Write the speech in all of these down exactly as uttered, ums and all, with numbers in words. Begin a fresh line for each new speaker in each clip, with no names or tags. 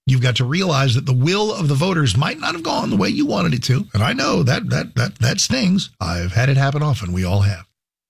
You've got to realize that the will of the voters might not have gone the way you wanted it to. And I know that that that that stings. I've had it happen often. We all have.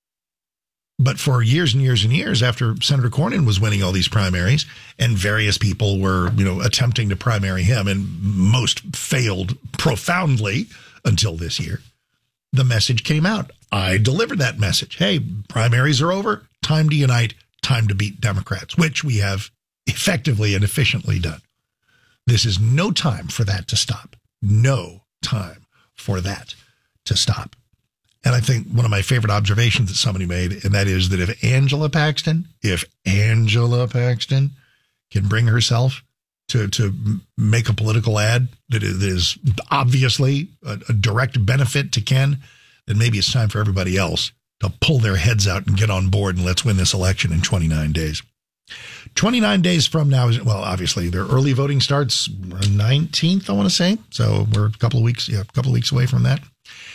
But for years and years and years after Senator Cornyn was winning all these primaries and various people were, you know, attempting to primary him and most failed profoundly until this year, the message came out. I delivered that message. Hey, primaries are over. Time to unite. Time to beat Democrats, which we have effectively and efficiently done. This is no time for that to stop. No time for that to stop. And I think one of my favorite observations that somebody made, and that is that if Angela Paxton, if Angela Paxton can bring herself to, to make a political ad that is obviously a, a direct benefit to Ken, then maybe it's time for everybody else to pull their heads out and get on board and let's win this election in twenty-nine days. twenty-nine days from now is, well, obviously their early voting starts nineteenth, I want to say. So we're a couple of weeks, yeah, a couple of weeks away from that.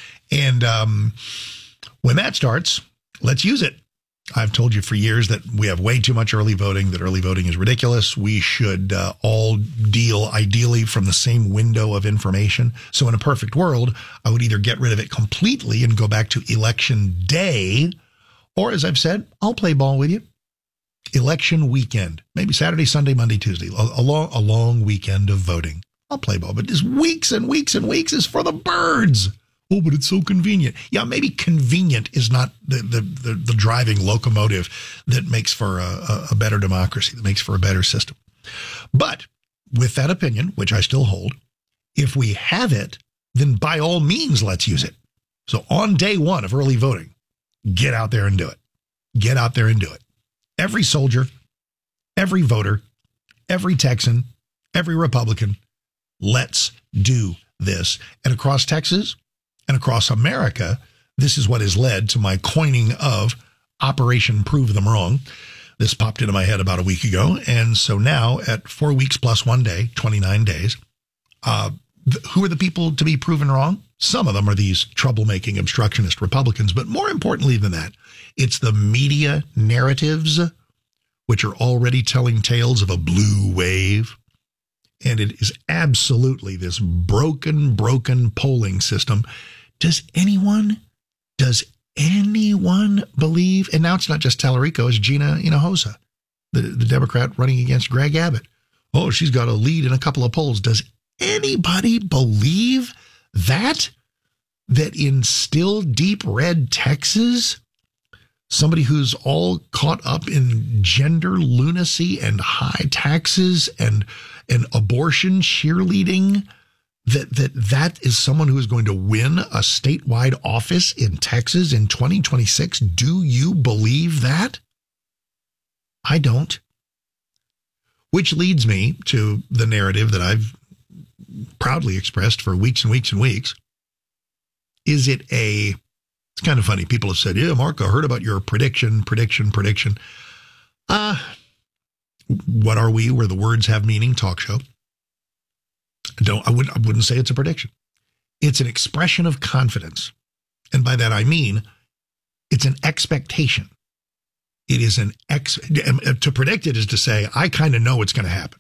And um, when that starts, let's use it. I've told you for years that we have way too much early voting, that early voting is ridiculous. We should uh, all deal ideally from the same window of information. So in a perfect world, I would either get rid of it completely and go back to election day, or as I've said, I'll play ball with you. Election weekend, maybe Saturday, Sunday, Monday, Tuesday, a, a long, a long weekend of voting. I'll play ball, but just weeks and weeks and weeks is for the birds. Oh, but it's so convenient. Yeah, maybe convenient is not the the the, the driving locomotive that makes for a, a better democracy, that makes for a better system. But with that opinion, which I still hold, if we have it, then by all means, let's use it. So on day one of early voting, get out there and do it. Get out there and do it. Every soldier, every voter, every Texan, every Republican, let's do this. And across Texas and across America, this is what has led to my coining of Operation Prove Them Wrong. This popped into my head about a week ago. And so now at four weeks plus one day, twenty-nine days, uh, th- who are the people to be proven wrong? Some of them are these troublemaking obstructionist Republicans. But more importantly than that, it's the media narratives, which are already telling tales of a blue wave. And it is absolutely this broken, broken polling system. Does anyone, does anyone believe, and now it's not just Tallarico, it's Gina Hinojosa, the, the Democrat running against Greg Abbott. Oh, she's got a lead in a couple of polls. Does anybody believe that? That in still deep red Texas, somebody who's all caught up in gender lunacy and high taxes and and abortion cheerleading, that that that is someone who is going to win a statewide office in Texas in twenty twenty-six. Do you believe that? I don't. Which leads me to the narrative that I've proudly expressed for weeks and weeks and weeks. Is it a, it's kind of funny. People have said, yeah, Mark, I heard about your prediction, prediction, prediction. Uh, what are we? Where the words have meaning, talk show. Don't, I wouldn't, I wouldn't say it's a prediction. It's an expression of confidence. And by that, I mean, it's an expectation. It is an ex, to predict it is to say, I kind of know what's going to happen.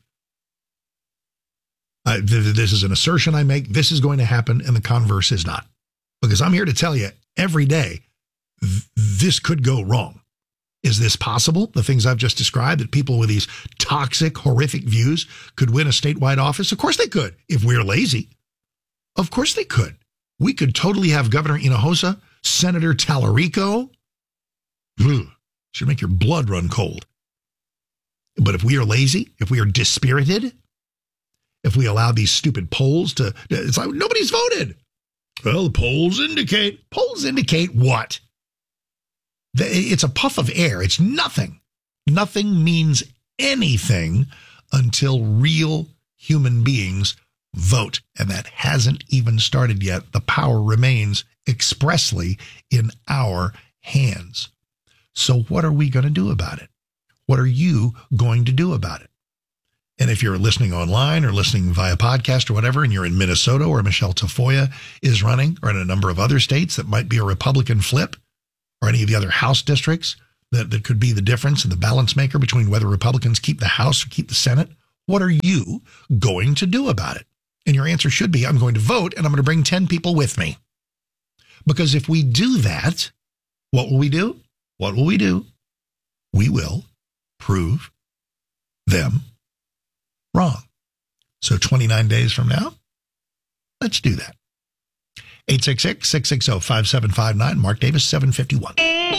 Uh, th- this is an assertion I make. This is going to happen. And the converse is not. Because I'm here to tell you every day, th- this could go wrong. Is this possible? The things I've just described, that people with these toxic, horrific views could win a statewide office? Of course they could, if we're lazy. Of course they could. We could totally have Governor Hinojosa, Senator Tallarico. Ugh, should make your blood run cold. But if we are lazy, if we are dispirited, if we allow these stupid polls to, it's like nobody's voted. Well, the polls indicate. Polls indicate what? It's a puff of air. It's nothing. Nothing means anything until real human beings vote. And that hasn't even started yet. The power remains expressly in our hands. So what are we going to do about it? What are you going to do about it? And if you're listening online or listening via podcast or whatever, and you're in Minnesota where Michelle Tafoya is running, or in a number of other states that might be a Republican flip, or any of the other House districts that, that could be the difference and the balance maker between whether Republicans keep the House or keep the Senate, What are you going to do about it? And your answer should be, I'm going to vote and I'm going to bring ten people with me. Because if we do that, what will we do? What will we do? We will prove them wrong. So twenty-nine days from now, let's do that. eight six six, six six zero, five seven five nine, Mark Davis, seven fifty-one.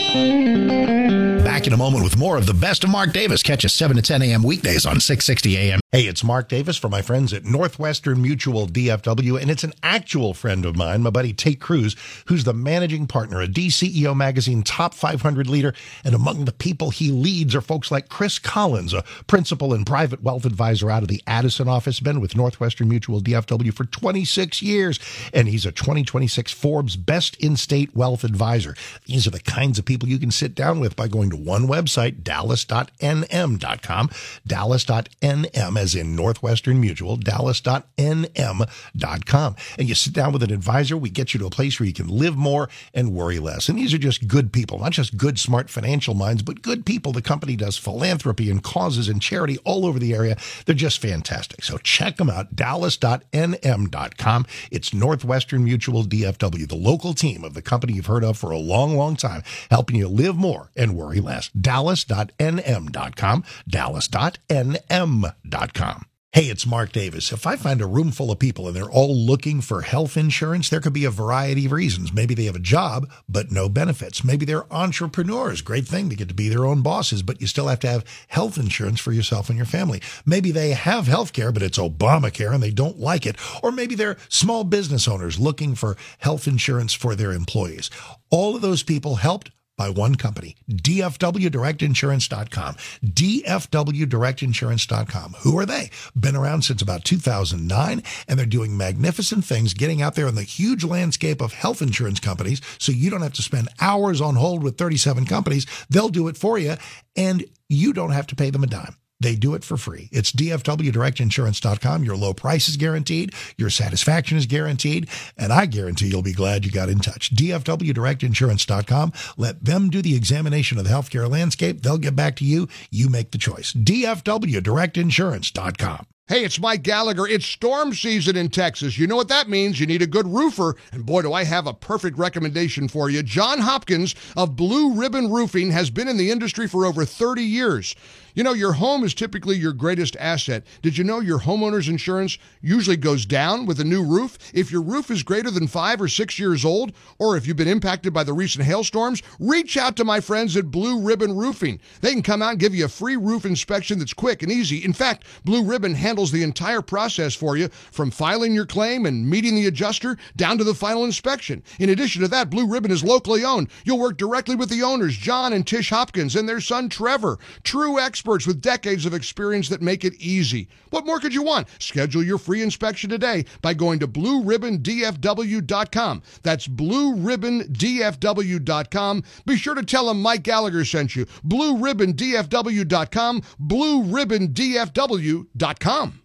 Back in a moment with more of the best of Mark Davis. Catch us seven to ten a.m. weekdays on six sixty a.m. Hey, it's Mark Davis for my friends at Northwestern Mutual D F W, and it's an actual friend of mine, my buddy Tate Cruz, who's the managing partner, a D C E O Magazine top five hundred leader, and among the people he leads are folks like Chris Collins, a principal and private wealth advisor out of the Addison office, been with Northwestern Mutual D F W for twenty-six years, and he's a twenty twenty-six Forbes Best In-State Wealth Advisor. These are the kinds of people you can sit down with by going to one website, dallas dot n m dot com, dallas dot n m as in Northwestern Mutual, dallas dot n m dot com. And you sit down with an advisor, we get you to a place where you can live more and worry less. And these are just good people, not just good, smart financial minds, but good people. The company does philanthropy and causes and charity all over the area. They're just fantastic. So check them out, dallas dot n m dot com. It's Northwestern Mutual D F W, the local team of the company you've heard of for a long, long time, helping you live more and worry less. dallas dot n m dot com, dallas dot n m dot com. Hey, it's Mark Davis. If I find a room full of people and they're all looking for health insurance, there could be a variety of reasons. Maybe they have a job, but no benefits. Maybe they're entrepreneurs. Great thing to get to be their own bosses, but you still have to have health insurance for yourself and your family. Maybe they have health care, but it's Obamacare and they don't like it. Or maybe they're small business owners looking for health insurance for their employees. All of those people helped by one company, D F W direct insurance dot com. D F W direct insurance dot com. Who are they? Been around since about two thousand nine, and they're doing magnificent things, getting out there in the huge landscape of health insurance companies, so you don't have to spend hours on hold with thirty-seven companies. They'll do it for you, and you don't have to pay them a dime. They do it for free. It's D F W direct insurance dot com. Your low price is guaranteed. Your satisfaction is guaranteed. And I guarantee you'll be glad you got in touch. D F W direct insurance dot com. Let them do the examination of the healthcare landscape. They'll get back to you. You make the choice. D F W direct insurance dot com.
Hey, it's Mike Gallagher. It's storm season in Texas. You know what that means. You need a good roofer. And boy, do I have a perfect recommendation for you. John Hopkins of Blue Ribbon Roofing has been in the industry for over thirty years. You know, your home is typically your greatest asset. Did you know your homeowner's insurance usually goes down with a new roof? If your roof is greater than five or six years old, or if you've been impacted by the recent hailstorms, reach out to my friends at Blue Ribbon Roofing. They can come out and give you a free roof inspection that's quick and easy. In fact, Blue Ribbon handles the entire process for you, from filing your claim and meeting the adjuster down to the final inspection. In addition to that, Blue Ribbon is locally owned. You'll work directly with the owners, John and Tish Hopkins, and their son, Trevor. True experts with decades of experience that make it easy. What more could you want? Schedule your free inspection today by going to blue ribbon d f w dot com. That's blue ribbon d f w dot com. Be sure to tell them Mike Gallagher sent you. blue ribbon d f w dot com. blue ribbon d f w dot com.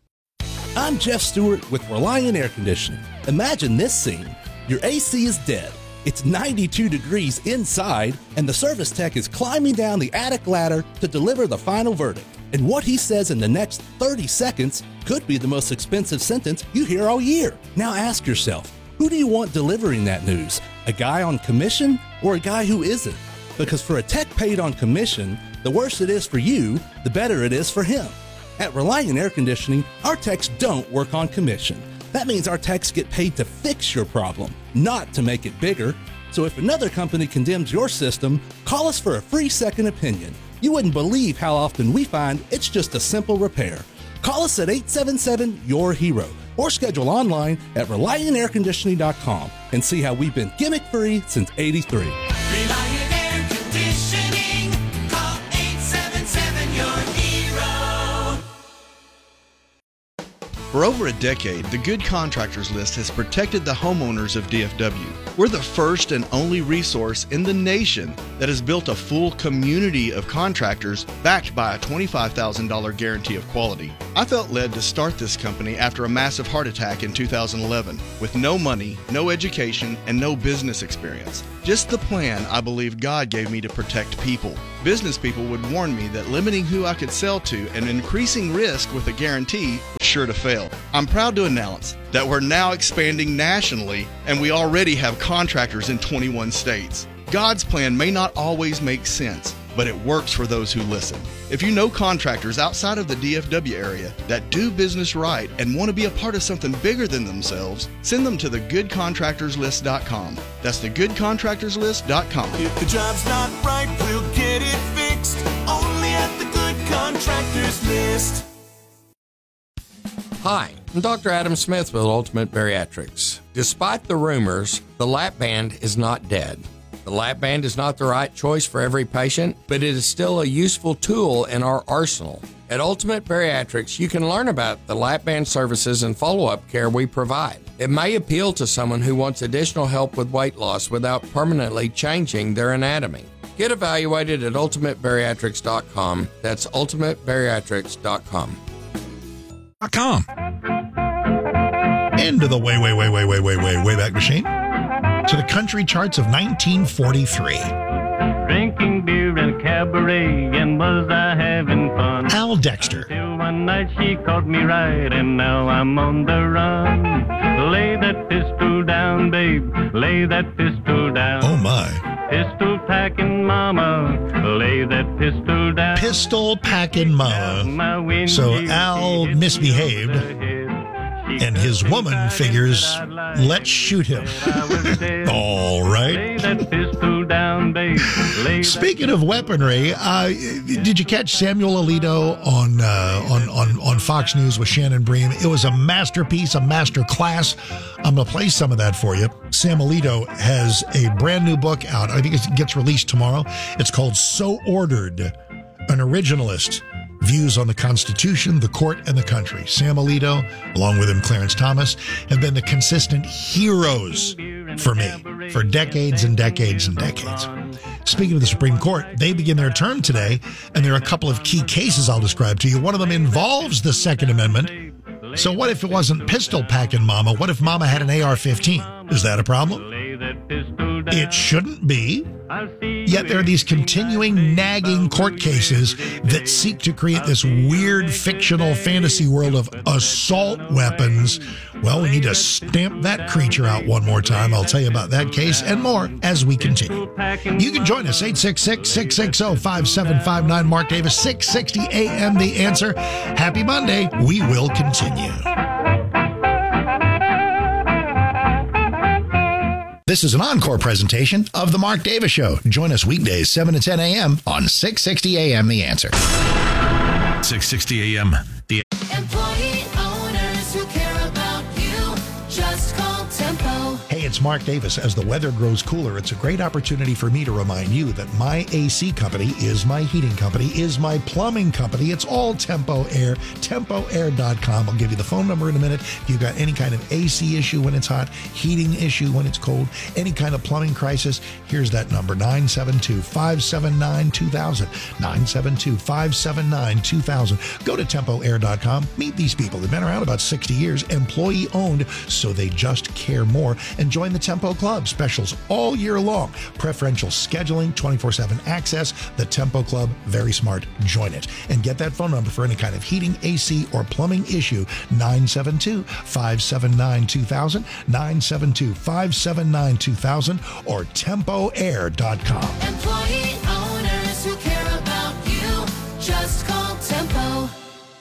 I'm Jeff Stewart with Reliant Air Conditioning. Imagine this scene. Your A C is dead. It's ninety-two degrees inside, and the service tech is climbing down the attic ladder to deliver the final verdict. And what he says in the next thirty seconds could be the most expensive sentence you hear all year. Now ask yourself, who do you want delivering that news? A guy on commission or a guy who isn't? Because for a tech paid on commission, the worse it is for you, the better it is for him. At Reliant Air Conditioning, our techs don't work on commission. That means our techs get paid to fix your problem, not to make it bigger. So if another company condemns your system, call us for a free second opinion. You wouldn't believe how often we find it's just a simple repair. Call us at eight seven seven, Y O U R hero or schedule online at reliant air conditioning dot com and see how we've been gimmick-free since eighty-three.
Reliant Air Conditioning. Call eight seven seven, Y O U R hero.
For over a decade, the Good Contractors List has protected the homeowners of D F W. We're the first and only resource in the nation that has built a full community of contractors backed by a twenty-five thousand dollars guarantee of quality. I felt led to start this company after a massive heart attack in two thousand eleven with no money, no education, and no business experience. Just the plan I believe God gave me to protect people. business people would warn me that limiting who I could sell to and increasing risk with a guarantee was sure to fail. I'm proud to announce that we're now expanding nationally, and we already have contractors in twenty-one states. God's plan may not always make sense, but it works for those who listen. If you know contractors outside of the D F W area that do business right and want to be a part of something bigger than themselves, send them to the good contractors list dot com. That's the good contractors list dot com.
If the job's not right, we'll get it fixed. Only at the Good Contractors List.
Hi, I'm Doctor Adam Smith with Ultimate Bariatrics. Despite the rumors, the lap band is not dead. The lap band is not the right choice for every patient, but it is still a useful tool in our arsenal. At Ultimate Bariatrics, you can learn about the lap band services and follow-up care we provide. It may appeal to someone who wants additional help with weight loss without permanently changing their anatomy. Get evaluated at ultimate bariatrics dot com. That's ultimate bariatrics dot com.
Com. Into the way, way, way, way, way, way, way, way back machine to the country charts of nineteen forty-three.
Drinking beer and cabaret, and was I having fun?
Al Dexter.
Till one night she caught me right, and now I'm on the run. Lay that pistol down, babe. Lay that pistol down.
Oh my.
Pistol packing mama. Lay that pistol down.
Pistol packing mama. So Al misbehaved, and his woman figures, let's shoot him. All right. Speaking of weaponry, uh, did you catch Samuel Alito on, uh, on on on Fox News with Shannon Bream? It was a masterpiece, a master class. I'm going to play some of that for you. Sam Alito has a brand new book out. I think it gets released tomorrow. It's called So Ordered, an originalist views on the Constitution, the court, and the country. Sam Alito, along with him Clarence Thomas, have been the consistent heroes for me for decades and decades and decades. Speaking of the Supreme Court, they begin their term today, and there are a couple of key cases I'll describe to you. One of them involves the Second Amendment. So what if it wasn't pistol packing Mama? What if Mama had an A R fifteen? Is that a problem? It shouldn't be. Yet there are these continuing nagging court cases that seek to create this weird fictional fantasy world of assault weapons. Well, we need to stamp that creature out one more time. I'll tell you about that case and more as we continue. You can join us, eight six six, six six zero, five seven five nine. Mark Davis, six sixty A M The Answer. Happy Monday. We will continue. This is an encore presentation of The Mark Davis Show. Join us weekdays, seven to ten a.m. on six sixty A M The Answer.
six sixty A M The
Employee owners who care about you, just call Tempo.
Hey, it's Mark Davis. As the weather grows cooler, it's a great opportunity for me to remind you that my A C company is my heating company, is my plumbing company. It's all Tempo Air, tempo air dot com. I'll give you the phone number in a minute. If you've got any kind of A C issue when it's hot, heating issue when it's cold, any kind of plumbing crisis, here's that number, nine seven two, five seven nine, two thousand, nine seven two, five seven nine, two thousand. Go to tempo air dot com. Meet these people. They've been around about sixty years, employee owned, so they just care more. And join the Tempo Club. Specials all year long. Preferential scheduling, twenty-four seven access. The Tempo Club, very smart. Join it. And get that phone number for any kind of heating, A C, or plumbing issue, nine seven two, five seven nine, two thousand, nine seven two, five seven nine, two thousand, or tempo air dot com.
Employee owners who care about you, just call Tempo.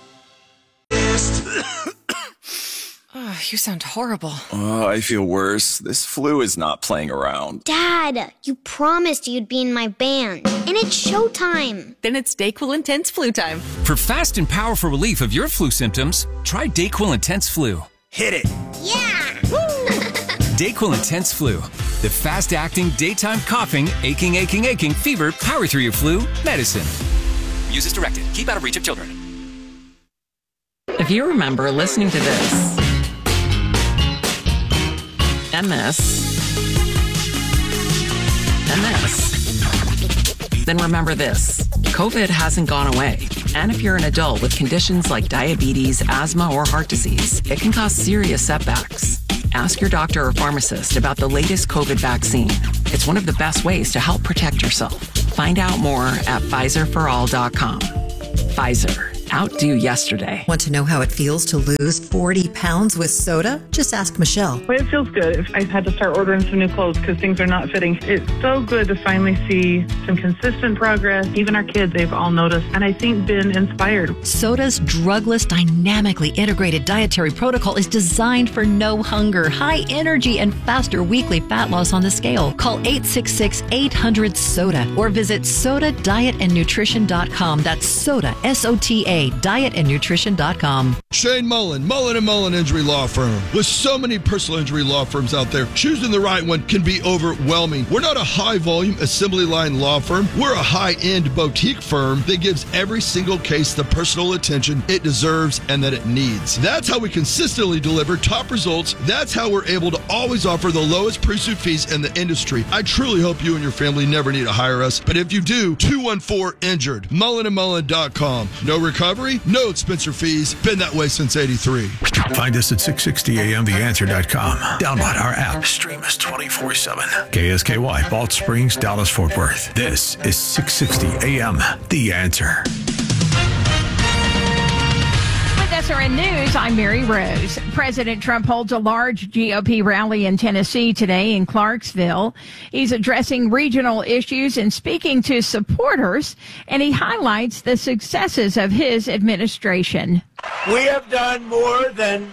Oh, you sound horrible.
Oh, I feel worse. This flu is not playing around.
Dad, you promised you'd be in my band. And it's showtime.
Then it's DayQuil Intense Flu time.
For fast and powerful relief of your flu symptoms, try DayQuil Intense Flu.
Hit it.
Yeah!
DayQuil Intense Flu. The fast-acting, daytime coughing, aching, aching, aching, fever, power through your flu medicine. Use as directed. Keep out of reach of children.
If you remember listening to this, and this, and this, then remember this. COVID hasn't gone away. And if you're an adult with conditions like diabetes, asthma, or heart disease, it can cause serious setbacks. Ask your doctor or pharmacist about the latest COVID vaccine. It's one of the best ways to help protect yourself. Find out more at Pfizer for all dot com. Pfizer. Outdo yesterday.
Want to know how it feels to lose forty pounds with soda? Just ask Michelle.
Well, it feels good. I had to start ordering some new clothes because things are not fitting. It's so good to finally see some consistent progress. Even our kids, they've all noticed, and I think been inspired.
Soda's drugless, dynamically integrated dietary protocol is designed for no hunger, high energy, and faster weekly fat loss on the scale. Call eight six six, eight hundred, SODA or visit soda diet and nutrition dot com. That's SODA, S O T A, diet and nutrition dot com.
Shane Mullen, Mullen and Mullen Injury Law Firm. With so many personal injury law firms out there, choosing the right one can be overwhelming. We're not a high-volume assembly line law firm. We're a high-end boutique firm that gives every single case the personal attention it deserves and that it needs. That's how we consistently deliver top results. That's how we're able to always offer the lowest pursuit fees in the industry. I truly hope you and your family never need to hire us, but if you do, two one four injured. mullen and mullen dot com. No recovery, no expense or fees. Been that way since eighty-three.
Find us at six sixty A M the answer dot com. Download our app. Stream us twenty-four seven. K S K Y, Balch Springs, Dallas, Fort Worth. This is six sixty A M The Answer.
With S R N News, I'm Mary Rose. President Trump holds a large G O P rally in Tennessee today in Clarksville. He's addressing regional issues and speaking to supporters, and he highlights the successes of his administration.
We have done more than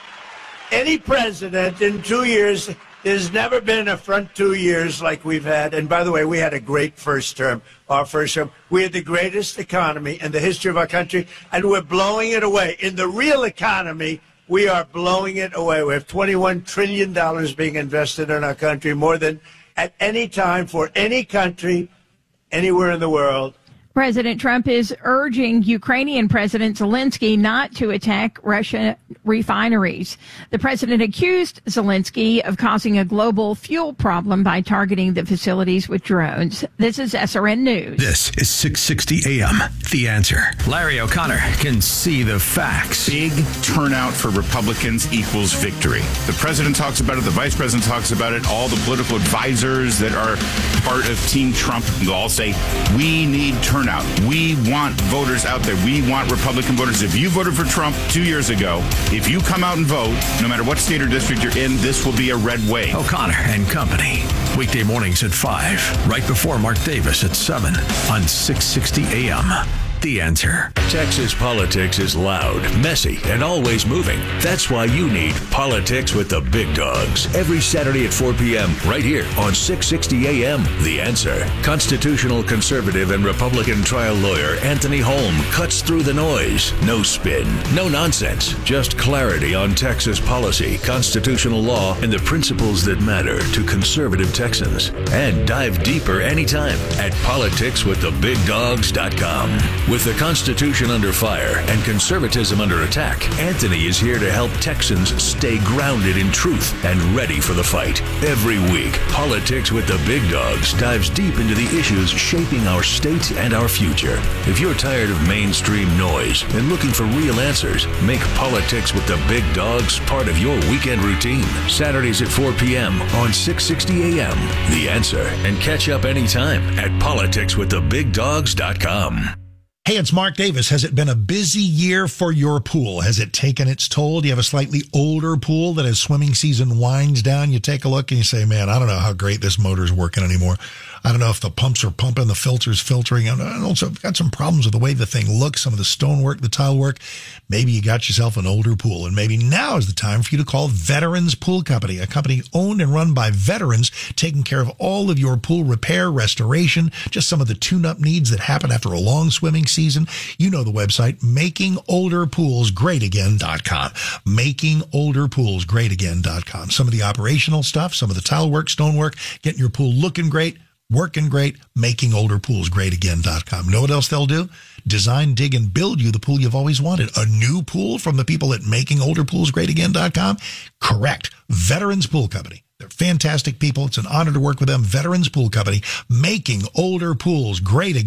any president in two years. There's never been a front two years like we've had. And by the way, we had a great first term, our first term. We had the greatest economy in the history of our country, and we're blowing it away. In the real economy, we are blowing it away. We have twenty-one trillion dollars being invested in our country, more than at any time for any country anywhere in the world.
President Trump is urging Ukrainian President Zelensky not to attack Russian refineries. The president accused Zelensky of causing a global fuel problem by targeting the facilities with drones. This is S R N News.
This is six sixty A M The Answer. Larry O'Connor can see the facts.
Big turnout for Republicans equals victory. The president talks about it. The vice president talks about it. All the political advisors that are part of Team Trump, they'll all say, we need turnout. We want voters out there. We want Republican voters. If you voted for Trump two years ago, if you come out and vote, no matter what state or district you're in, this will be a red wave.
O'Connor and Company. Weekday mornings at five, right before Mark Davis at seven on six sixty A M The Answer.
Texas politics is loud, messy, and always moving. That's why you need Politics with the Big Dogs. Every Saturday at four p.m. right here on six sixty A M The Answer. Constitutional conservative and Republican trial lawyer Anthony Holm cuts through the noise. No spin, no nonsense, just clarity on Texas policy, constitutional law, and the principles that matter to conservative Texans. And dive deeper anytime at politics with the big dogs dot com. With the Constitution under fire and conservatism under attack, Anthony is here to help Texans stay grounded in truth and ready for the fight. Every week, Politics with the Big Dogs dives deep into the issues shaping our state and our future. If you're tired of mainstream noise and looking for real answers, make Politics with the Big Dogs part of your weekend routine. Saturdays at four p.m. on six sixty A M The Answer. And catch up anytime at politics with the big dogs dot com.
Hey, it's Mark Davis. Has it been a busy year for your pool? Has it taken its toll? Do you have a slightly older pool that as swimming season winds down, you take a look and you say, man, I don't know how great this motor's working anymore. I don't know if the pumps are pumping, the filter's filtering. And also, I've got some problems with the way the thing looks, some of the stonework, the tile work. Maybe you got yourself an older pool, and maybe now is the time for you to call Veterans Pool Company, a company owned and run by veterans, taking care of all of your pool repair, restoration, just some of the tune-up needs that happen after a long swimming season. You know the website, making older pools great again dot com. making older pools great again dot com. Some of the operational stuff, some of the tile work, stonework, getting your pool looking great, working great, making older pools great again dot com. Know what else they'll do? Design, dig, and build you the pool you've always wanted. A new pool from the people at making older pools great again dot com? Correct. Veterans Pool Company. They're fantastic people. It's an honor to work with them. Veterans Pool Company, making older pools great again.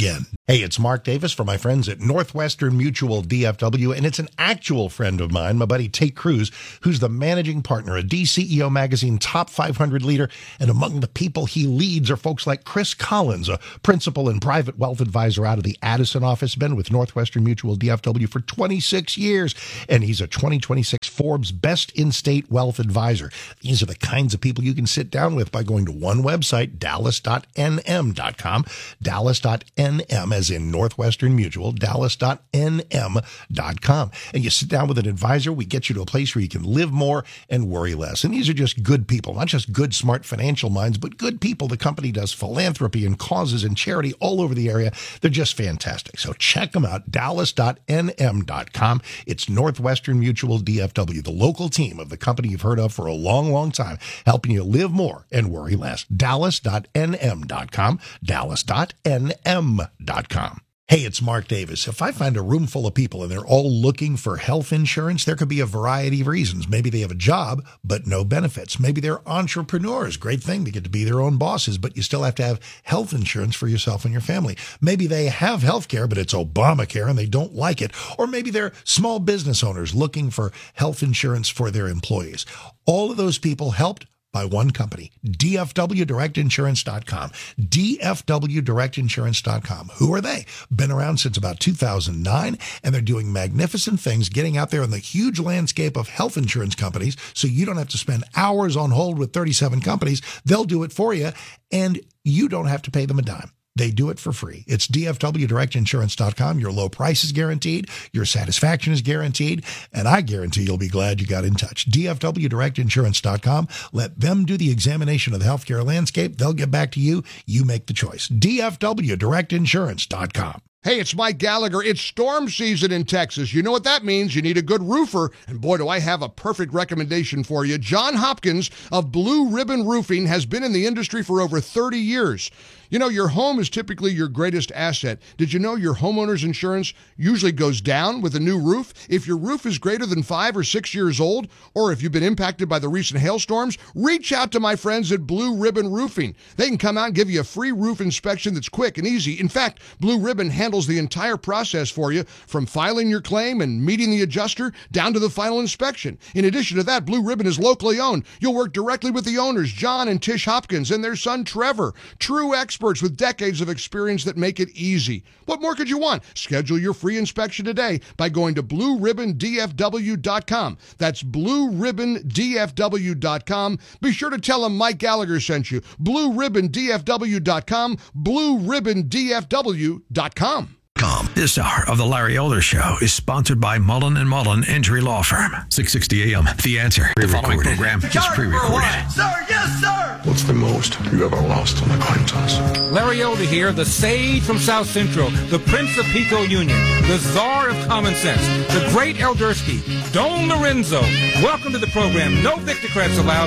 Hey, it's Mark Davis for my friends at Northwestern Mutual D F W, and it's an actual friend of mine, my buddy Tate Cruz, who's the managing partner, a D C E O Magazine top five hundred leader, and among the people he leads are folks like Chris Collins, a principal and private wealth advisor out of the Addison office, been with Northwestern Mutual D F W for twenty-six years, and he's a twenty twenty-six Forbes Best In-State Wealth Advisor. These are the kinds of people you can sit down with by going to one website, dallas dot n m dot com, dallas dot n m as in Northwestern Mutual, dallas dot n m dot com. And you sit down with an advisor, we get you to a place where you can live more and worry less. And these are just good people, not just good, smart financial minds, but good people. The company does philanthropy and causes and charity all over the area. They're just fantastic. So check them out, dallas dot n m dot com. It's Northwestern Mutual D F W, the local team of the company you've heard of for a long, long time, helping you live more and worry less. dallas dot n m dot com, dallas dot n m dot com. Hey, it's Mark Davis. If I find a room full of people and they're all looking for health insurance, there could be a variety of reasons. Maybe they have a job, but no benefits. Maybe they're entrepreneurs. Great thing to get to be their own bosses, but you still have to have health insurance for yourself and your family. Maybe they have health care, but it's Obamacare and they don't like it. Or maybe they're small business owners looking for health insurance for their employees. All of those people helped by one company, D F W Direct Insurance dot com. D F W Direct Insurance dot com. Who are they? Been around since about two thousand nine, and they're doing magnificent things, getting out there in the huge landscape of health insurance companies so you don't have to spend hours on hold with thirty-seven companies. They'll do it for you, and you don't have to pay them a dime. They do it for free. It's D F W Direct Insurance dot com. Your low price is guaranteed. Your satisfaction is guaranteed. And I guarantee you'll be glad you got in touch. D F W Direct Insurance dot com. Let them do the examination of the healthcare landscape. They'll get back to you. You make the choice. D F W Direct Insurance dot com.
Hey, it's Mike Gallagher. It's storm season in Texas. You know what that means. You need a good roofer. And boy, do I have a perfect recommendation for you. John Hopkins of Blue Ribbon Roofing has been in the industry for over thirty years. You know, your home is typically your greatest asset. Did you know your homeowner's insurance usually goes down with a new roof? If your roof is greater than five or six years old, or if you've been impacted by the recent hailstorms, reach out to my friends at Blue Ribbon Roofing. They can come out and give you a free roof inspection that's quick and easy. In fact, Blue Ribbon handles the entire process for you, from filing your claim and meeting the adjuster down to the final inspection. In addition to that, Blue Ribbon is locally owned. You'll work directly with the owners, John and Tish Hopkins, and their son, Trevor. True experts with decades of experience that make it easy. What more could you want? Schedule your free inspection today by going to blue ribbon d f w dot com. That's blue ribbon d f w dot com. Be sure to tell them Mike Gallagher sent you. blue ribbon d f w dot com. blue ribbon d f w dot com.
This hour of the Larry Elder Show is sponsored by Mullen and Mullen Injury Law Firm. six sixty A M. The Answer. The following program is pre-recorded.
Sir, yes, sir!
What's the most you ever lost on a coin toss?
Larry Elder here, the sage from South Central, the Prince of Pico Union, the czar of common sense, the great Eldersky, Don Lorenzo. Welcome to the program. No Victocrats allowed.